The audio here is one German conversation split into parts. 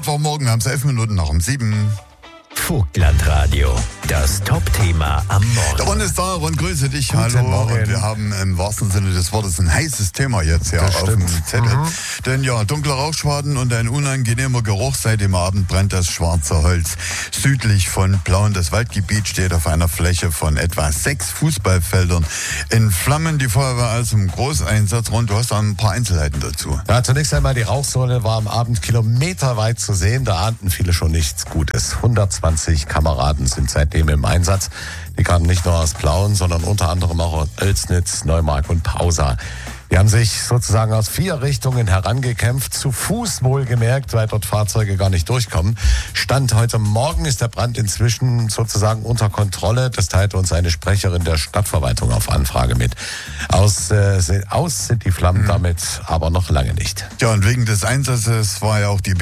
Mittwochmorgen, wir haben es 11 Minuten nach um 7. Vogtlandradio, das Top-Thema am Morgen. Der Ron ist da, Ron, grüße dich, Guten hallo. Morgen. Und wir haben im wahrsten Sinne des Wortes ein heißes Thema jetzt hier auf dem Zettel. Denn ja, dunkle Rauchschwaden und ein unangenehmer Geruch. Seit dem Abend brennt das schwarze Holz. Südlich von Plauen, das Waldgebiet steht auf einer Fläche von etwa 6 Fußballfeldern in Flammen. Die Feuerwehr also im Großeinsatz. Ron, du hast da ein paar Einzelheiten dazu. Ja, zunächst einmal, die Rauchsäule war am Abend kilometerweit zu sehen. Da ahnten viele schon nichts Gutes. 120 Kameraden sind seitdem im Einsatz. Die kamen nicht nur aus Plauen, sondern unter anderem auch aus Oelsnitz, Neumark und Pausa. Die haben sich sozusagen aus 4 Richtungen herangekämpft, zu Fuß wohlgemerkt, weil dort Fahrzeuge gar nicht durchkommen. Stand heute Morgen ist der Brand inzwischen sozusagen unter Kontrolle. Das teilte uns eine Sprecherin der Stadtverwaltung auf Anfrage mit. Aus sind die Flammen damit aber noch lange nicht. Ja, und wegen des Einsatzes war ja auch die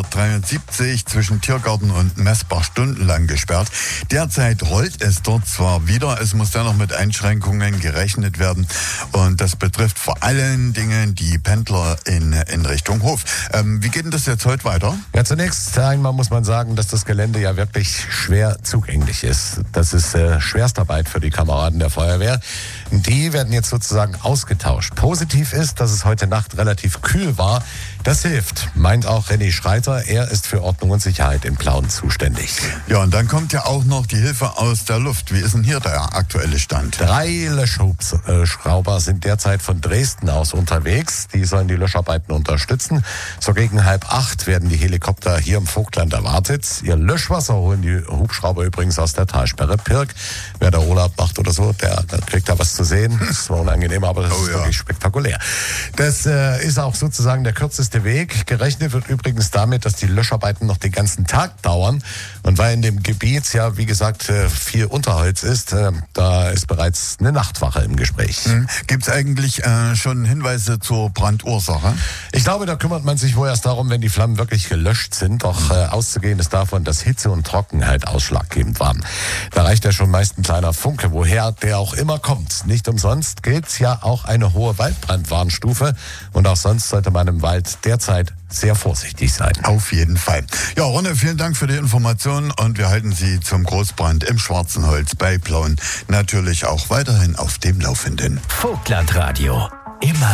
B173 zwischen Tiergarten und Messbach stundenlang gesperrt. Derzeit rollt es dort zwar wieder, es muss dennoch mit Einschränkungen gerechnet werden. Und das betrifft vor allen Dingen die Pendler in Richtung Hof. Wie geht denn das jetzt heute weiter? Ja, zunächst einmal muss man sagen, dass das Gelände ja wirklich schwer zugänglich ist. Das ist Schwerstarbeit für die Kameraden der Feuerwehr. Die werden jetzt sozusagen ausgetauscht. Positiv ist, dass es heute Nacht relativ kühl war. Das hilft, meint auch René Schreiter. Er ist für Ordnung und Sicherheit in Plauen zuständig. Ja, und dann kommt ja auch noch die Hilfe aus der Luft. Wie ist denn hier der aktuelle Stand? 3 Löschhubschrauber sind derzeit von Dresden aus unterwegs. Die sollen die Löscharbeiten unterstützen. So gegen 7:30 werden die Helikopter hier im Vogtland erwartet. Ihr Löschwasser holen die Hubschrauber übrigens aus der Talsperre Pirk. Wer da Urlaub macht oder so, der kriegt da was zu sehen. Das ist zwar unangenehm, aber das ist wirklich spektakulär. Das ist auch sozusagen der kürzeste Weg. Gerechnet wird übrigens damit, dass die Löscharbeiten noch den ganzen Tag dauern. Und weil in dem Gebiet ja, wie gesagt, viel Unterholz ist, da ist bereits eine Nachtwache im Gespräch. Gibt es eigentlich schon Hinweise zur Brandursache? Ich glaube, da kümmert man sich wohl erst darum, wenn die Flammen wirklich gelöscht sind. Doch auszugehen ist davon, dass Hitze und Trockenheit ausschlaggebend waren. Da reicht ja schon meist ein kleiner Funke, woher der auch immer kommt. Nicht umsonst gilt ja auch eine hohe Waldbrandwarnstufe. Und auch sonst sollte man im Wald derzeit sehr vorsichtig sein. Auf jeden Fall. Ja, Ronne, vielen Dank für die Informationen und wir halten Sie zum Großbrand im Schwarzen Holz bei Plauen natürlich auch weiterhin auf dem Laufenden. Vogtlandradio, immer